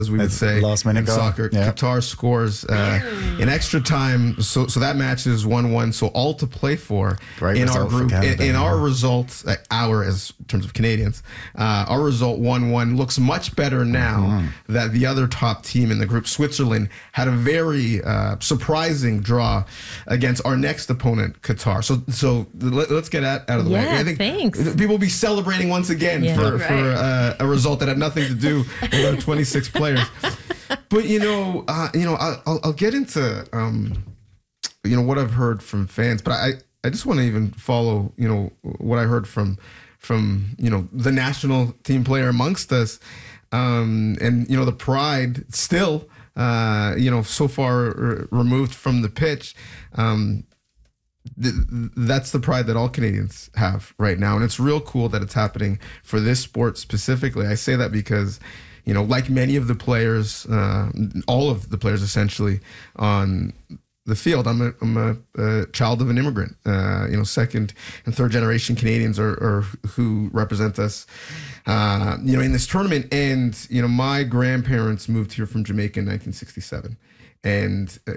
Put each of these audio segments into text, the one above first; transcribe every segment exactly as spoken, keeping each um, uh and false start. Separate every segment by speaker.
Speaker 1: as we would
Speaker 2: It's
Speaker 1: say
Speaker 2: last minute
Speaker 1: in
Speaker 2: goal.
Speaker 1: soccer.
Speaker 2: Yeah.
Speaker 1: Qatar scores uh, in extra time, so so that match is one one. So all to play for
Speaker 2: Great
Speaker 1: in our
Speaker 2: result for
Speaker 1: group. In,
Speaker 2: Canada,
Speaker 1: in
Speaker 2: yeah.
Speaker 1: our results, uh, our as in terms of Canadians, uh, our result one one looks much better now
Speaker 2: Mm-hmm.
Speaker 1: that the other top team in the group, Switzerland, had a very uh, surprising draw against our next opponent, Qatar. So so let, let's get out, out of the way.
Speaker 3: Yeah,
Speaker 1: I think
Speaker 3: thanks.
Speaker 1: people will be celebrating once again
Speaker 3: Yeah.
Speaker 1: for,
Speaker 4: Right.
Speaker 1: for uh, a result that had nothing to do with our twenty-six players. But you know, uh, you know, I- I'll, I'll get into um, you know what I've heard from fans, but I, I just want to even follow you know what I heard from from you know the national team player amongst us, um, and you know the pride still uh, you know so far r- removed from the pitch. Um, th- that's the pride that all Canadians have right now, and it's real cool that it's happening for this sport specifically. I say that because, you know, like many of the players, uh, all of the players essentially on the field, I'm a, I'm a, a child of an immigrant. Uh, you know, second and third generation Canadians are, are who represent us, uh, you know, in this tournament. And, you know, my grandparents moved here from Jamaica in nineteen sixty-seven. And uh,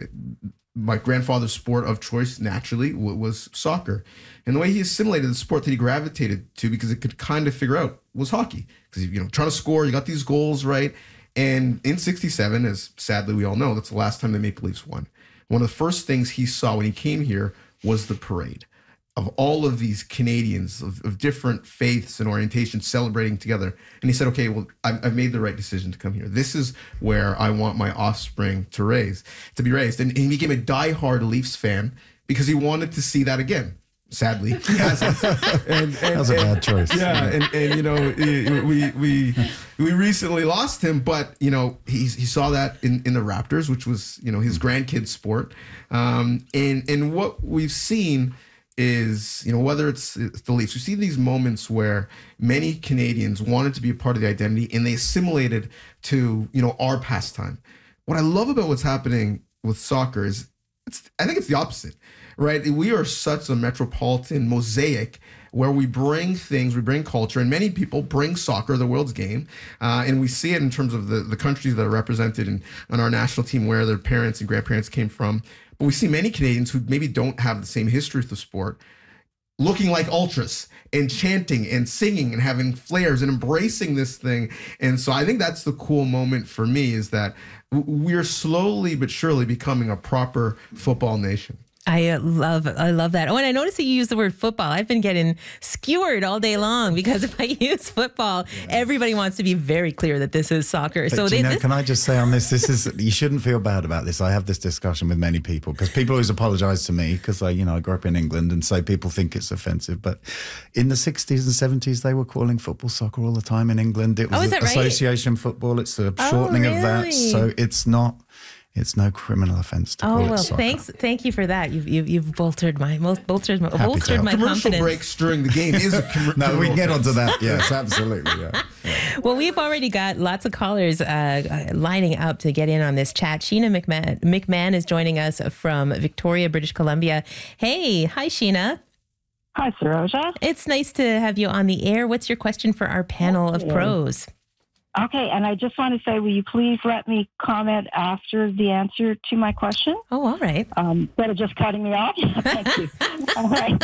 Speaker 1: my grandfather's sport of choice naturally w- was soccer, and the way he assimilated the sport that he gravitated to because it could kind of figure out was hockey. Because you know, trying to score, you got these goals right, and in sixty-seven, as sadly we all know, that's the last time the Maple Leafs won. One of the first things he saw when he came here was the parade of all of these Canadians of, of different faiths and orientations celebrating together. And he said, okay, well, I've, I've made the right decision to come here. This is where I want my offspring to raise, to be raised. And, and he became a diehard Leafs fan because he wanted to see that again. Sadly, he hasn't. And, and,
Speaker 2: That was a
Speaker 1: and-
Speaker 2: bad choice.
Speaker 1: Yeah, and, and you know, we we we recently lost him, but you know, he he saw that in, in the Raptors, which was you know his grandkids' sport, um, and and what we've seen is, you know, whether it's, it's the Leafs, we see these moments where many Canadians wanted to be a part of the identity and they assimilated to, you know, our pastime. What I love about what's happening with soccer is, it's, I think it's the opposite, right? We are such a metropolitan mosaic where we bring things, we bring culture, and many people bring soccer, the world's game, uh, and we see it in terms of the, the countries that are represented in, on our national team, where their parents and grandparents came from. But we see many Canadians who maybe don't have the same history with the sport looking like ultras and chanting and singing and having flares and embracing this thing. And so I think that's the cool moment for me, is that w- we're slowly but surely becoming a proper football nation.
Speaker 3: I uh, love I love that. Oh, and I noticed that you use the word football. I've been getting skewered all day long because if I use football, everybody wants to be very clear that this is soccer.
Speaker 2: But
Speaker 3: so they,
Speaker 2: Gina,
Speaker 3: this,
Speaker 2: can I just say on this, this is, you shouldn't feel bad about this. I have this discussion with many people because people always apologise to me because I, you know, I grew up in England and so people think it's offensive. But in the sixties and seventies, they were calling football soccer all the time in England. It was
Speaker 3: Oh, is that right?
Speaker 2: association football. It's a
Speaker 3: Oh,
Speaker 2: shortening of that.
Speaker 3: really?
Speaker 2: So it's not, it's no criminal offence to
Speaker 3: oh
Speaker 2: call
Speaker 3: well,
Speaker 2: it soccer.
Speaker 3: thanks, thank you for that. You've you've, you've bolstered my most bolstered my,
Speaker 2: Happy
Speaker 3: bolstered
Speaker 2: to
Speaker 3: my
Speaker 2: help.
Speaker 1: Commercial
Speaker 3: confidence.
Speaker 1: breaks during the game is a com-
Speaker 2: No, we can get
Speaker 1: criminal
Speaker 2: onto
Speaker 1: offense.
Speaker 2: that. Yes, absolutely. Yeah.
Speaker 3: Well, we've already got lots of callers uh, uh, lining up to get in on this chat. Sheena McMahon, McMahon is joining us from Victoria, British Columbia. Hey, hi, Sheena.
Speaker 5: Hi, Saroja.
Speaker 3: It's nice to have you on the air. What's your question for our panel of
Speaker 5: Thank you.
Speaker 3: pros?
Speaker 5: Okay, and I just want to say, will you please let me comment after the answer to my question?
Speaker 3: Oh, all right.
Speaker 5: Um, instead of just cutting me off? Thank you. All right.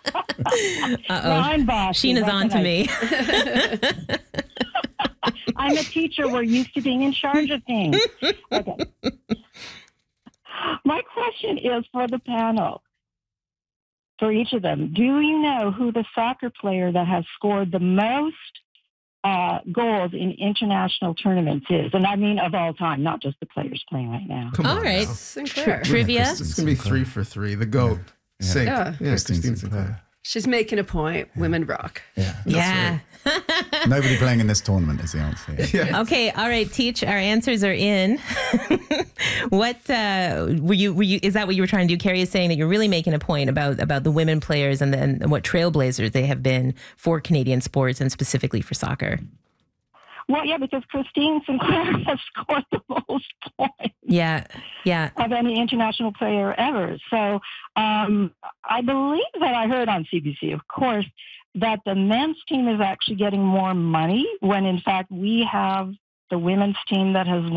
Speaker 3: Uh-oh.
Speaker 5: Well, I'm bossy.
Speaker 3: Sheena's
Speaker 5: What
Speaker 3: on
Speaker 5: can
Speaker 3: to
Speaker 5: I
Speaker 3: me.
Speaker 5: I'm a teacher. We're used to being in charge of things. Okay. My question is for the panel, for each of them. Do you know who the soccer player that has scored the most uh, goals in international tournaments is? And I mean of all time, not just the players playing right now.
Speaker 1: Come
Speaker 3: All
Speaker 1: on
Speaker 3: right.
Speaker 1: now.
Speaker 4: Sinclair.
Speaker 3: Trivia.
Speaker 1: It's going to be three for three. The GOAT.
Speaker 2: Yeah.
Speaker 1: Sink.
Speaker 4: Yeah.
Speaker 1: Yeah,
Speaker 2: Christine
Speaker 1: Christine
Speaker 2: Sinclair.
Speaker 1: Sinclair.
Speaker 4: She's making a point. Women rock.
Speaker 2: Yeah.
Speaker 3: Yeah.
Speaker 2: Nobody playing in this tournament is the answer. Yeah.
Speaker 1: Yeah.
Speaker 3: Okay. All right. Teach. Our answers are in. What uh, were you? Were you? Is that what you were trying to do? Carrie is saying that you're really making a point about about the women players and then what trailblazers they have been for Canadian sports and specifically for soccer.
Speaker 5: Well, yeah, because Christine Sinclair has scored the most points
Speaker 3: Yeah. Yeah.
Speaker 5: of any international player ever. So um, I believe that I heard on C B C, of course, that the men's team is actually getting more money when, in fact, we have the women's team that has